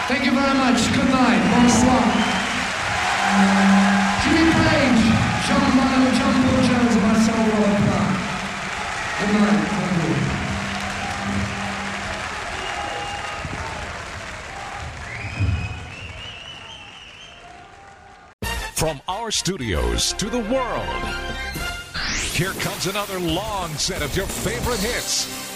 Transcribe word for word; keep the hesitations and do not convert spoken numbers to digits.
Thank you very much. Good night. Bonsoir. Jimmy Page, John Bonham, John Paul Jones, Marcel Rolla. Good night. Thank you. From our studios to the world, here comes another long set of your favorite hits.